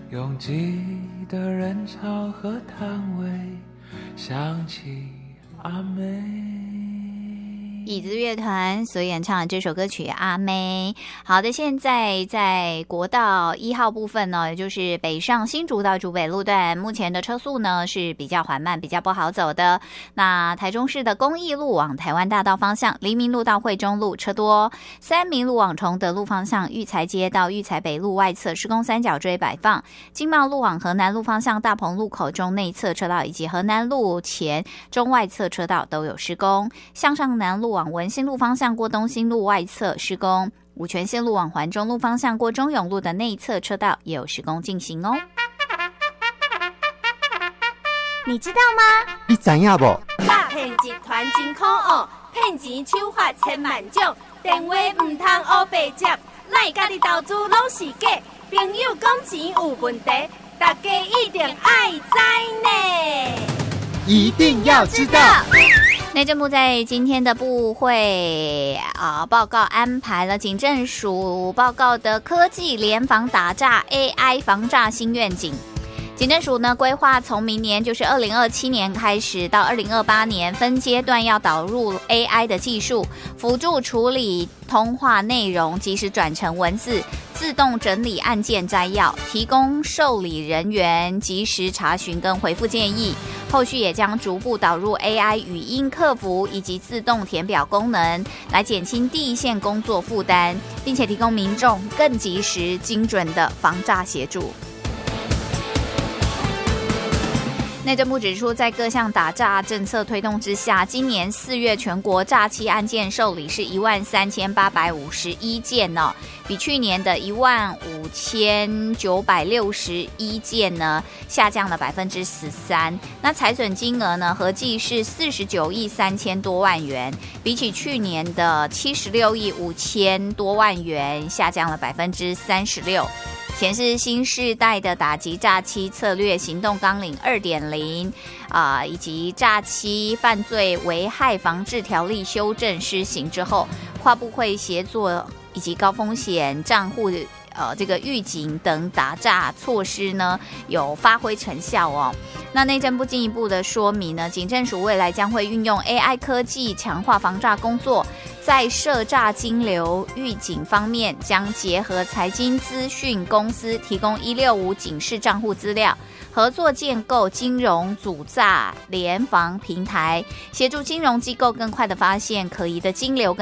拥挤的人潮和摊位，想起阿妹。 椅子乐团所演唱的这首歌曲《阿妹》。好的，现在在国道1号部分呢，也就是北上新竹到竹北路段，目前的车速呢是比较缓慢，比较不好走的。那台中市的公益路往台湾大道方向，黎明路到惠中路车多；三民路往崇德路方向，育才街到育才北路外侧施工三角锥摆放；经贸路往河南路方向，大鹏路口中内侧车道以及河南路前中外侧车道都有施工；向上南路往文心路方向，过东兴路外侧施工；五权线路往环中路方向，过中永路的内侧车道也有施工进行哦。 你知道吗？ 你知影不？ 诈骗集团真可恶，骗钱手法千万种，电话唔通黑白接，咱家己投资拢是假，朋友讲钱有问题，大家一定爱知呢。 一定要知道。 内政部在今天的部会报告安排了警政署报告的科技联防打诈 AI 防诈新愿景。警政署呢规划从明年就是2027年开始到2028年分阶段要导入 AI 的技术，辅助处理通话内容，及时转成文字，自动整理案件摘要，提供受理人员及时查询跟回复建议。后续也将逐步导入 AI 语音客服以及自动填表功能，来减轻第一线工作负担，并且提供民众更及时精准的防诈协助。内政部指出，在各项打诈政策推动之下，今年4月全国诈欺案件受理是13851件哦，比去年的15961件呢下降了13%。那财损金额呢合计是49亿3千多万元，比起去年的76亿5千多万元下降了36%。显示新世代的打击诈欺策略行动纲领2.0以及诈欺犯罪危害防治条例修正施行之后，跨部会协作以及高风险账户这个预警等打诈措施呢有发挥成效哦。那内政部进一步的说明呢，警政署未来将会运用 AI 科技强化防诈工作，在涉诈金流预警方面，将结合财经资讯公司提供165警示账户资料，合作建构金融阻诈联防平台，协助金融机构更快的发现可疑的金流跟